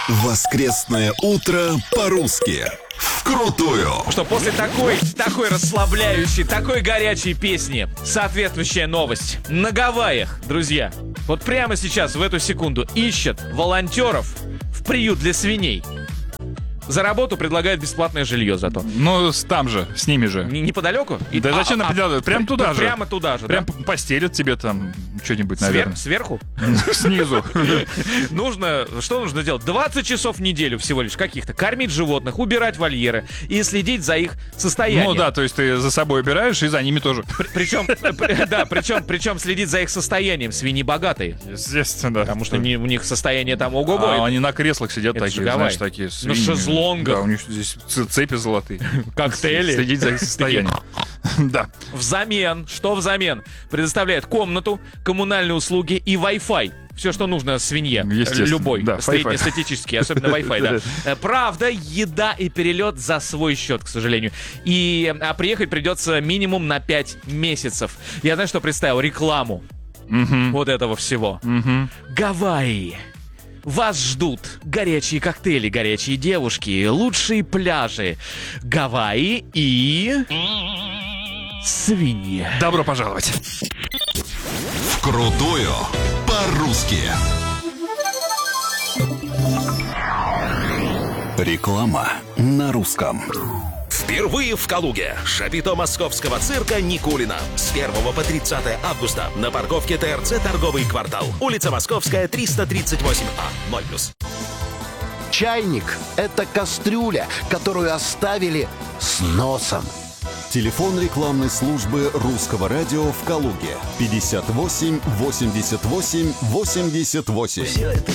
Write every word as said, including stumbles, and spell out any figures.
Воскресное утро по-русски. Вкрутую. Что после такой, такой расслабляющей, такой горячей песни соответствующая новость. На Гавайях, друзья, вот прямо сейчас, в эту секунду, ищут волонтеров в приют для свиней. За работу предлагают бесплатное жилье зато. Ну, там же, с ними же. Н- неподалеку? И- Да а- зачем а- напределывать? Прям а- туда же. Прямо туда же, Прям да? постелят тебе там что-нибудь, Свер- наверное. Сверху? Снизу. Нужно, что нужно делать? двадцать часов в неделю всего лишь каких-то. Кормить животных, убирать вольеры и следить за их состоянием. Ну да, то есть ты за собой убираешь и за ними тоже. Причем, да, причем, причем следить за их состоянием. Свиньи богатые. Естественно. Потому что не- у них состояние там ого-го. А они на креслах сидят Это такие, же Гавайи. знаешь, такие. На свиньи. шезлонгах. Да, у них здесь ц- цепи золотые. Коктейли. Следить за их состоянием. Да. Взамен, что взамен? Предоставляет комнату, коммунальные услуги и Wi-Fi. Все, что нужно свинье. Естественно, Любой. да, Среднестатистический, особенно Wi-Fi, да. Э, Правда, еда и перелет за свой счет, к сожалению. И а приехать придется минимум на пять месяцев. Я знаю, что представил? Рекламу вот этого всего. Гавайи. Вас ждут горячие коктейли, горячие девушки, лучшие пляжи. Гавайи и... свиньи. Добро пожаловать. Вкрутую по-русски. Реклама на русском. Впервые в Калуге. Шапито московского цирка Никулина. С первого по тридцатое августа на парковке ТРЦ «Торговый квартал». Улица Московская, триста тридцать восемь А, ноль плюс. Чайник – это кастрюля, которую оставили с носом. Телефон рекламной службы русского радио в Калуге. пятьдесят восемь восемьдесят восемь восемьдесят восемь. Все это